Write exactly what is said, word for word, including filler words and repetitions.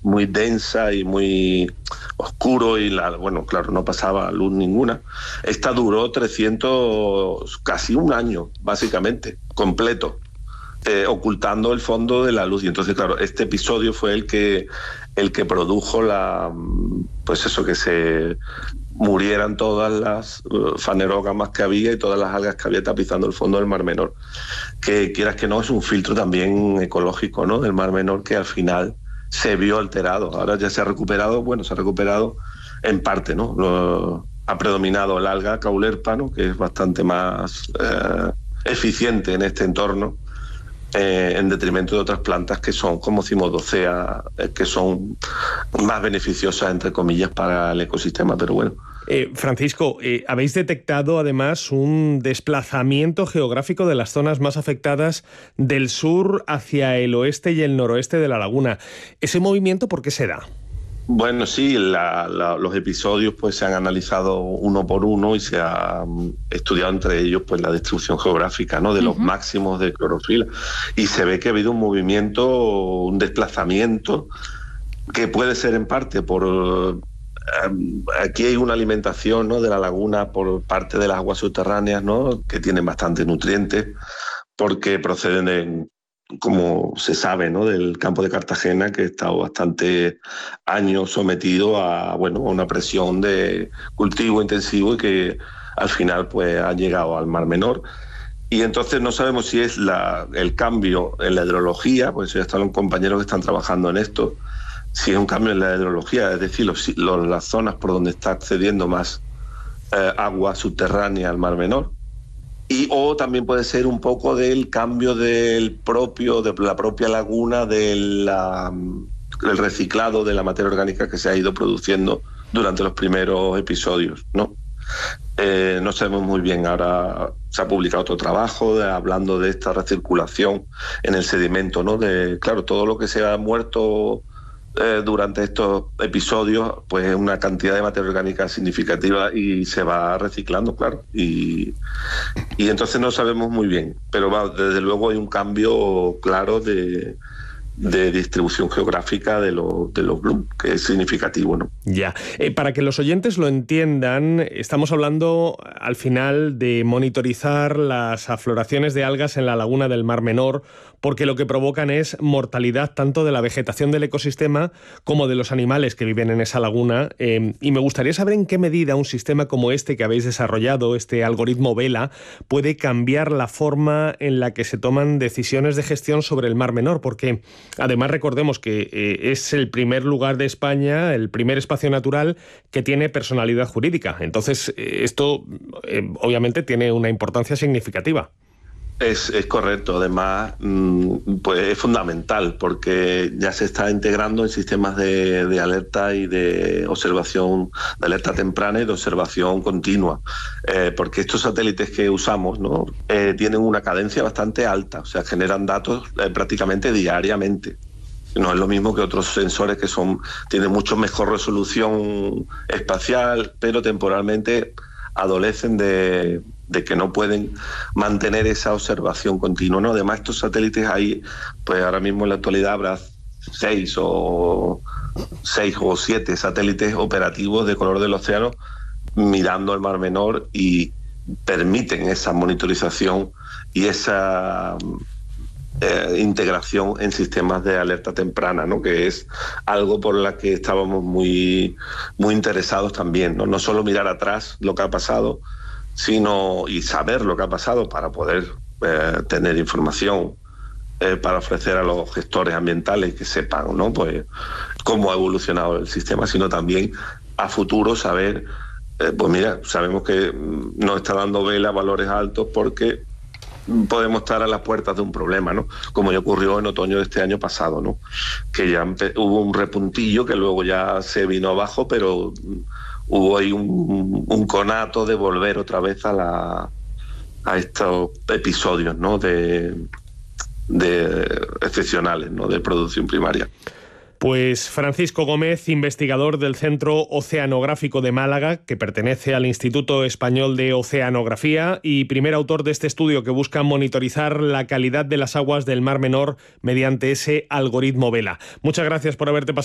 muy densa y muy oscuro y, la, bueno, claro, no pasaba luz ninguna. Esta duró trescientos, casi un año, básicamente, completo, eh, ocultando el fondo de la luz. Y entonces, claro, este episodio fue el que, el que produjo la, pues eso, que se murieran todas las uh, fanerógamas que había y todas las algas que había tapizando el fondo del Mar Menor. Que quieras que no, es un filtro también ecológico, ¿no?, del Mar Menor, que al final se vio alterado. Ahora ya se ha recuperado, bueno, se ha recuperado en parte, ¿no? Lo, ha predominado el alga caulerpa, ¿no?, que es bastante más eh, eficiente en este entorno, eh, en detrimento de otras plantas que son, como cimodocea, eh, que son más beneficiosas, entre comillas, para el ecosistema, pero bueno. Eh, Francisco, eh, habéis detectado además un desplazamiento geográfico de las zonas más afectadas del sur hacia el oeste y el noroeste de la laguna. ¿Ese movimiento por qué se da? Bueno, sí, la, la, los episodios pues se han analizado uno por uno y se ha um, estudiado entre ellos pues la distribución geográfica, ¿no?, de los uh-huh. máximos de clorofila, y se ve que ha habido un movimiento, un desplazamiento que puede ser en parte por uh, aquí hay una alimentación, ¿no?, de la laguna por parte de las aguas subterráneas, ¿no?, que tienen bastantes nutrientes porque proceden de, como se sabe, ¿no?, del campo de Cartagena, que ha estado bastante años sometido a, bueno, a una presión de cultivo intensivo y que al final pues ha llegado al Mar Menor. Y entonces no sabemos si es la, el cambio en la hidrología, pues ya están los compañeros que están trabajando en esto, si es un cambio en la hidrología, es decir, los, los, las zonas por donde está accediendo más eh, agua subterránea al Mar Menor. Y o también puede ser un poco del cambio del propio, de la propia laguna, del de reciclado de la materia orgánica que se ha ido produciendo durante los primeros episodios, ¿no? Eh, no sabemos muy bien. Ahora se ha publicado otro trabajo de, hablando de esta recirculación en el sedimento, ¿no? De, claro, todo lo que se ha muerto Eh, durante estos episodios, pues es una cantidad de materia orgánica significativa y se va reciclando, claro, y, y entonces no sabemos muy bien, pero va, desde luego hay un cambio claro de, de distribución geográfica de, lo, de los bloom, que es significativo, ¿no? Ya. Eh, para que los oyentes lo entiendan, estamos hablando al final de monitorizar las afloraciones de algas en la laguna del Mar Menor, porque lo que provocan es mortalidad tanto de la vegetación del ecosistema como de los animales que viven en esa laguna. Eh, y me gustaría saber en qué medida un sistema como este que habéis desarrollado, este algoritmo Vela, puede cambiar la forma en la que se toman decisiones de gestión sobre el Mar Menor, porque además recordemos que eh, es el primer lugar de España, el primer espacio natural que tiene personalidad jurídica. Entonces, eh, esto eh, obviamente tiene una importancia significativa. Es, es correcto, además pues es fundamental porque ya se está integrando en sistemas de, de alerta y de observación, de alerta temprana y de observación continua, eh, porque estos satélites que usamos, ¿no?, eh, tienen una cadencia bastante alta, o sea, generan datos eh, prácticamente diariamente. No es lo mismo que otros sensores que son tienen mucho mejor resolución espacial, pero temporalmente adolecen de, de que no pueden mantener esa observación continua, ¿no? Además, estos satélites ahí, pues ahora mismo en la actualidad habrá seis o seis o siete satélites operativos de color del océano mirando el Mar Menor y permiten esa monitorización y esa Eh, integración en sistemas de alerta temprana, ¿no?, que es algo por la que estábamos muy, muy interesados también, ¿no? No solo mirar atrás lo que ha pasado, sino y saber lo que ha pasado para poder eh, tener información eh, para ofrecer a los gestores ambientales que sepan, ¿no?, pues cómo ha evolucionado el sistema, sino también a futuro saber, eh, pues mira, sabemos que nos está dando Vela valores altos porque podemos estar a las puertas de un problema, ¿no?, como ya ocurrió en otoño de este año pasado, ¿no?, que ya empe- hubo un repuntillo que luego ya se vino abajo, pero hubo ahí un, un conato de volver otra vez a la a estos episodios, ¿no?, de, de excepcionales, ¿no?, de producción primaria. Pues Francisco Gómez, investigador del Centro Oceanográfico de Málaga, que pertenece al Instituto Español de Oceanografía y primer autor de este estudio que busca monitorizar la calidad de las aguas del Mar Menor mediante ese algoritmo Vela. Muchas gracias por haberte pasado